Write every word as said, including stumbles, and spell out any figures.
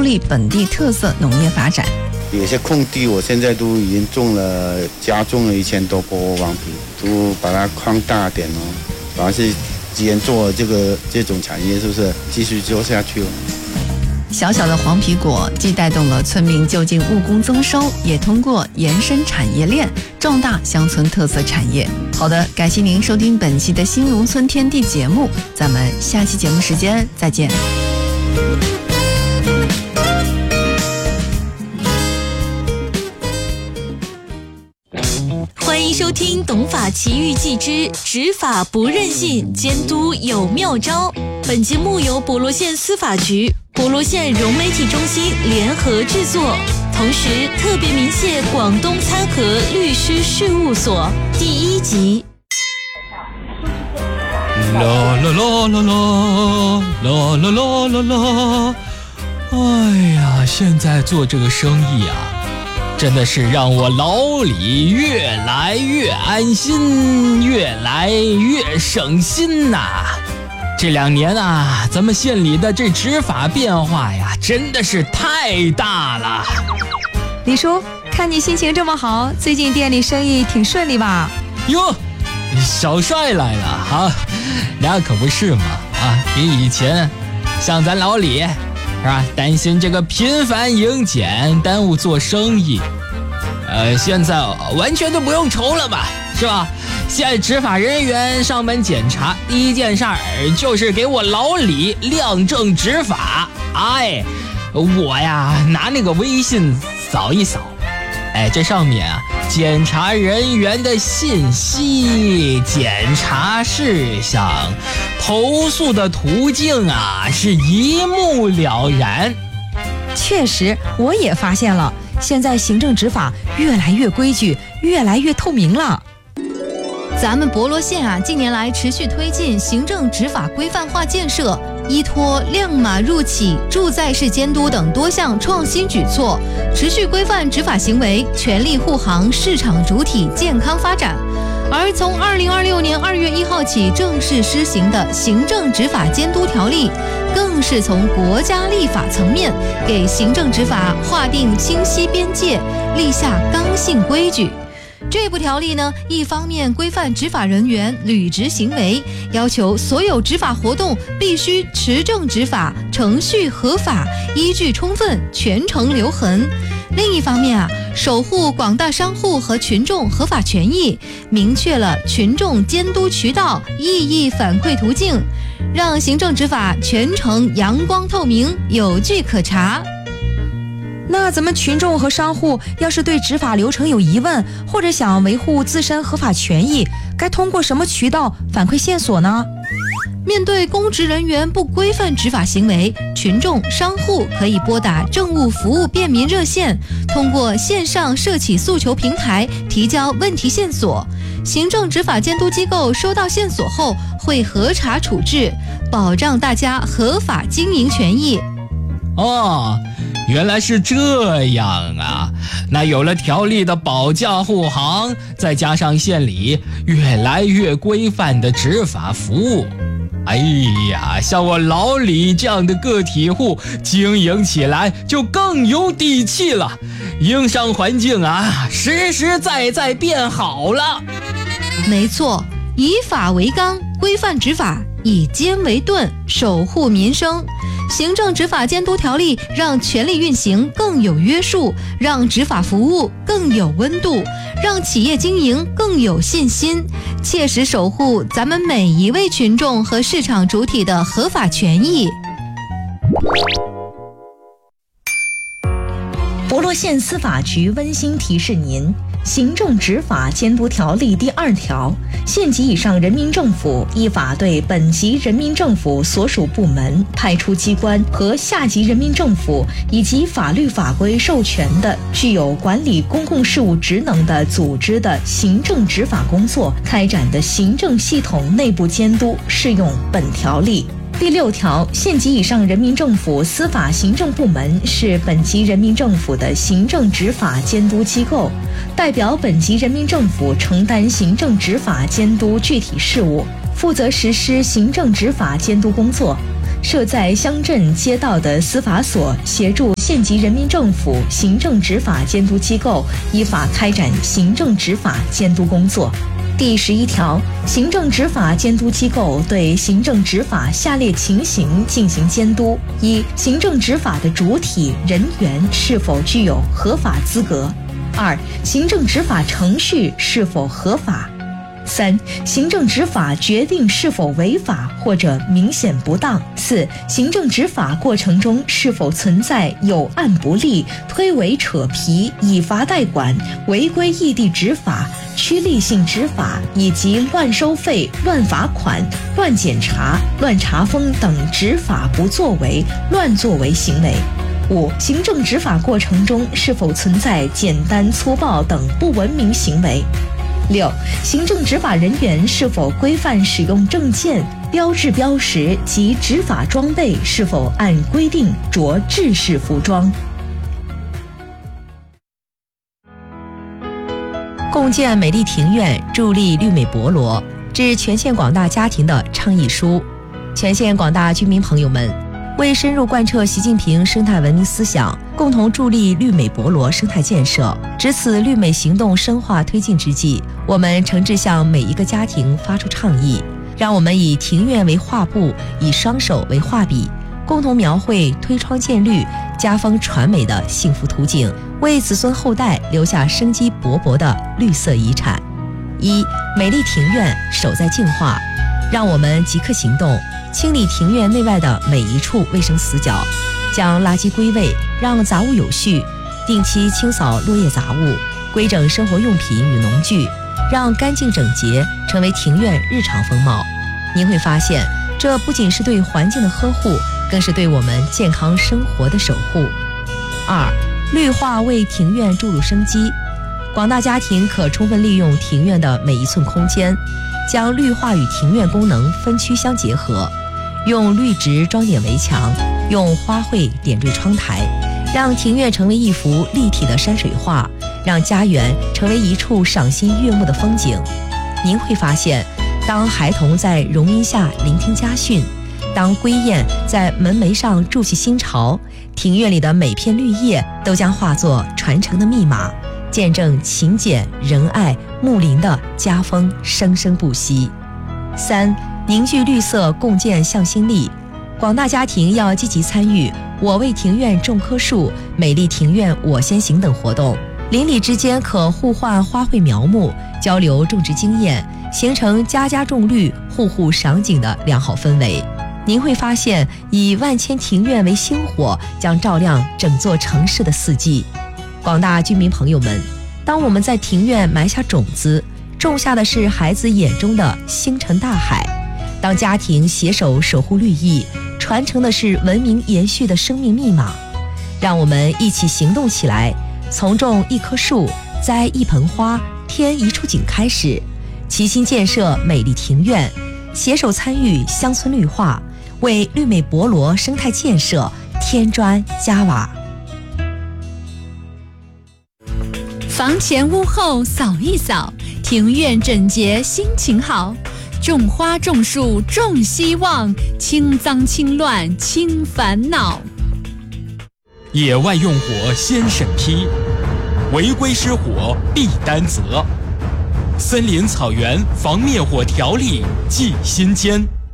力本地特色农业发展。 有些空地我现在都已经种了，加种了一千多棵黄皮，都把它扩大点哦。反而是既然做这个这种产业，是不是继续做下去哦？ 小小的黄皮果既带动了村民就近务工增收，也通过延伸产业链壮大乡村特色产业。好的，感谢您收听本期的新农村天地节目，咱们下期节目时间再见。 欢迎收听《懂法奇遇记之执法不任性，监督有妙招》。本节目由博罗县司法局、博罗县融媒体中心联合制作，同时特别鸣谢广东参合律师事务所。第一集。 啦啦啦啦啦啦啦啦啦啦！哎呀，现在做这个生意啊，真的是让我老李越来越安心，越来越省心呐、啊。这两年啊，咱们县里的这执法变化呀，真的是太大了。 李叔，看你心情这么好，最近店里生意挺顺利吧？ 哟，小帅来了啊，那可不是嘛啊，比以前像咱老李是吧，担心这个频繁迎检耽误做生意，呃，现在完全都不用愁了吧，是吧？现在执法人员上门检查，第一件事儿就是给我老李亮证执法。哎，我呀拿那个微信扫一扫，哎，这上面啊检查人员的信息、检查事项、投诉的途径啊，是一目了然。 确实，我也发现了，现在行政执法越来越规矩，越来越透明了。 咱们博罗县啊，近年来持续推进行政执法规范化建设，依托亮码入企、住在式监督等多项创新举措，持续规范执法行为，全力护航市场主体健康发展。而从二零二六年二月一号起正式施行的行政执法监督条例，更是从国家立法层面给行政执法划定清晰边界，立下刚性规矩。这部条例呢，一方面规范执法人员履职行为，要求所有执法活动必须持证执法，程序合法，依据充分，全程留痕。另一方面啊，守护广大商户和群众合法权益，明确了群众监督渠道、异议反馈途径，让行政执法全程阳光透明，有据可查。 那咱们群众和商户要是对执法流程有疑问，或者想维护自身合法权益，该通过什么渠道反馈线索呢？ 面对公职人员不规范执法行为，群众、商户可以拨打政务服务便民热线，通过线上社企诉求平台提交问题线索。行政执法监督机构收到线索后会核查处置，保障大家合法经营权益。 哦，原来是这样啊！那有了条例的保驾护航，再加上县里越来越规范的执法服务，哎呀，像我老李这样的个体户经营起来就更有底气了，营商环境啊，实实在在变好了。 没错，以法为纲，规范执法，以监为盾，守护民生。行政执法监督条例让权力运行更有约束，让执法服务更有温度，让企业经营更有信心，切实守护咱们每一位群众和市场主体的合法权益。 博罗县司法局温馨提示您：行政执法监督条例第二条，县级以上人民政府依法对本级人民政府所属部门、派出机关和下级人民政府以及法律法规授权的具有管理公共事务职能的组织的行政执法工作开展的行政系统内部监督适用本条例。第六条，县级以上人民政府司法行政部门是本级人民政府的行政执法监督机构，代表本级人民政府承担行政执法监督具体事务，负责实施行政执法监督工作。 设在乡镇街道的司法所协助县级人民政府行政执法监督机构依法开展行政执法监督工作。第十一条，行政执法监督机构对行政执法下列情形进行监督：一、行政执法的主体人员是否具有合法资格；二、行政执法程序是否合法；三、行政执法决定是否违法或者明显不当；四、行政执法过程中是否存在有案不立、推诿扯皮、以罚代管、违规异地执法、趋利性执法以及乱收费、乱罚款、乱检查、乱查封等执法不作为、乱作为行为。五、行政执法过程中是否存在简单粗暴等不文明行为。六、行政执法人员是否规范使用证件、标志标识及执法装备是否按规定着制式服装。 共建美丽庭院，助力绿美博罗，致全县广大家庭的倡议书。全县广大居民朋友们，为深入贯彻习近平生态文明思想，共同助力绿美博罗生态建设，值此绿美行动深化推进之际，我们诚挚向每一个家庭发出倡议，让我们以庭院为画布，以双手为画笔，共同描绘推窗见绿、家风传美的幸福图景，为子孙后代留下生机勃勃的绿色遗产。一、美丽庭院守在净化，让我们即刻行动，清理庭院内外的每一处卫生死角，将垃圾归位，让杂物有序，定期清扫落叶杂物，规整生活用品与农具，让干净整洁成为庭院日常风貌。您会发现，这不仅是对环境的呵护，更是对我们健康生活的守护。二、绿化为庭院注入生机，广大家庭可充分利用庭院的每一寸空间，将绿化与庭院功能分区相结合，用绿植装点围墙，用花卉点缀窗台，让庭院成为一幅立体的山水画，让家园成为一处赏心悦目的风景。您会发现，当孩童在榕荫下聆听家训，当归雁在门楣上筑起新巢，庭院里的每片绿叶都将化作传承的密码，见证勤俭仁爱睦邻的家风生生不息。三、凝聚绿色，共建向心力，广大家庭要积极参与我为庭院种棵树、美丽庭院我先行等活动，邻里之间可互换花卉苗木，交流种植经验，形成家家种绿、户户赏景的良好氛围。您会发现，以万千庭院为星火，将照亮整座城市的四季。广大居民朋友们，当我们在庭院埋下种子，种下的是孩子眼中的星辰大海；当家庭携手守护绿意，传承的是文明延续的生命密码。让我们一起行动起来，从种一棵树、栽一盆花、添一处景开始，齐心建设美丽庭院，携手参与乡村绿化，为绿美博罗生态建设添砖加瓦。 房前屋后扫一扫，庭院整洁心情好。种花种树种希望，清脏清乱清烦恼。 野外用火先审批，违规失火必担责。森林草原防灭火条例记心间。